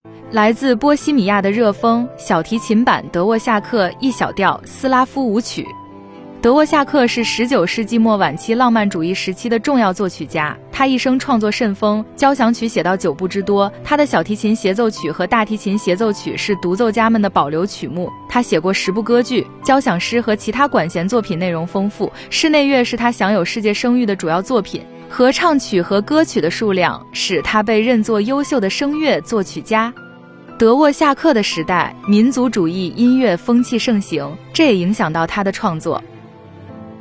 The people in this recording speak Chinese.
来自波西米亚的热风小提琴版德沃夏克 E 小调斯拉夫舞曲。德沃夏克是19世纪末晚期浪漫主义时期的重要作曲家，他一生创作甚丰，交响曲写到9部之多。他的小提琴协奏曲和大提琴协奏曲是独奏家们的保留曲目。他写过10部歌剧、交响诗和其他管弦作品，内容丰富。室内乐是他享有世界声誉的主要作品，合唱曲和歌曲的数量使他被认作优秀的声乐作曲家。德沃夏克的时代，民族主义音乐风气盛行，这也影响到他的创作。